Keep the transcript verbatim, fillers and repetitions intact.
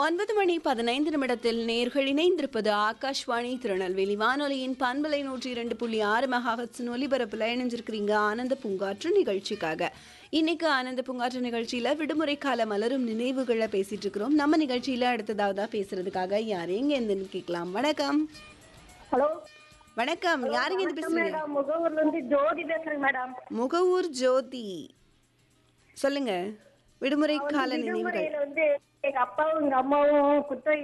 ஒன்பது மணி பதினைந்து நிமிடத்தில் நேர்கள் இணைந்திருப்பது ஆகாஷ்வாணி திருநெல்வேலி வானொலியின் பண்பலை நூற்றி இரண்டு புள்ளி ஆறு மெகாஹெர்ட்ஸ் ஒலிபரப்புல இணைஞ்சிருக்கிறீங்க ஆனந்த பூங்காற்று நிகழ்ச்சிக்காக. இன்னைக்கு ஆனந்த பூங்காற்று நிகழ்ச்சியில விடுமுறை கால மலரும் நினைவுகளை பேசிட்டு இருக்கிறோம். நம்ம நிகழ்ச்சியில அடுத்ததாவதா பேசுறதுக்காக யார் எங்க இருந்துன்னு கேட்கலாம். வணக்கம். ஹலோ வணக்கம். யாருங்க இது பேசுறீங்க? மேடம், முகவூர்ல இருந்து ஜோதி பேசுறேன் மேடம். முகவூர் ஜோதி, சொல்லுங்க. விடுமுறை கால நினைவுகள். விடுமுறையில வந்து எங்க அப்பாவும் எங்க அம்மாவும் குத்தகை